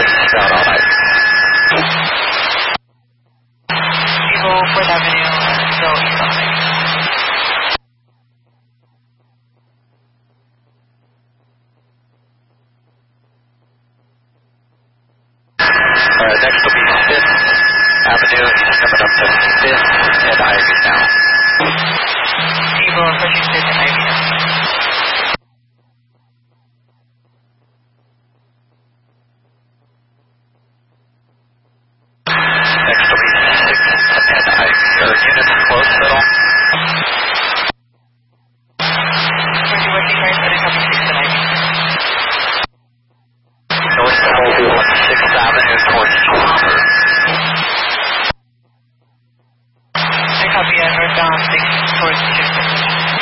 east out all night. Eagle 4th Avenue, still east all night. Next will be 5th Avenue, he's coming up to 5th and Ivy now. Eagle approaching 5th and Ivy now.